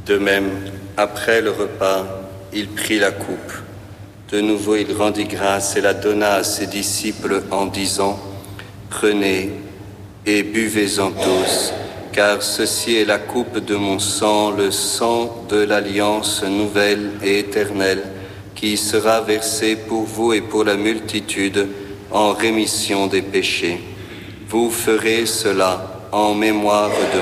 De même, après le repas, il prit la coupe. De nouveau, il rendit grâce et la donna à ses disciples en disant : « Prenez et buvez-en tous, car ceci est la coupe de mon sang, le sang de l'alliance nouvelle et éternelle, qui sera versé pour vous et pour la multitude en rémission des péchés. Vous ferez cela en mémoire de moi. »